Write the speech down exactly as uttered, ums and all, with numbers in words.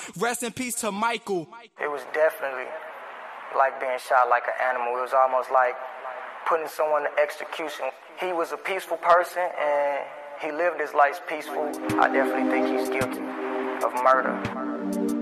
Rest in peace to Michael. It was definitely like being shot like an animal. It was almost like putting someone to execution. He was a peaceful person and he lived his life peaceful. I definitely think he's guilty of murder.